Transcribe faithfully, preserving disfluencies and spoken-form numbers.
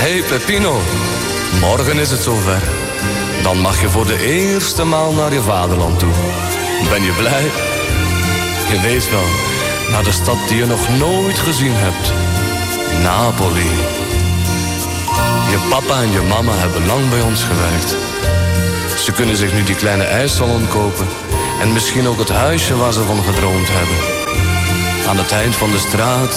Hey Peppino, morgen is het zover. Dan mag je voor de eerste maal naar je vaderland toe. Ben je blij? Je weet wel, naar de stad die je nog nooit gezien hebt. Napoli. Je papa en je mama hebben lang bij ons gewerkt. Ze kunnen zich nu die kleine ijssalon kopen. En misschien ook het huisje waar ze van gedroomd hebben. Aan het eind van de straat